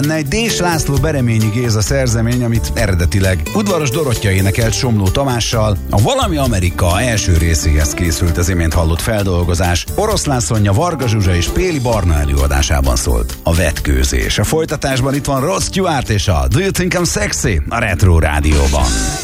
Egy Dés László Bereményi Géza szerzemény, amit eredetileg Udvaros Dorottya énekelt Somló Tamással. A Valami Amerika első részéhez készült az imént hallott feldolgozás. Oroszlán Szonya, Varga Zsuzsa és Péli Barna előadásában szólt. A vetkőzés. A folytatásban itt van Rod Stewart és a Do You Think I'm Sexy a Retro Rádióban.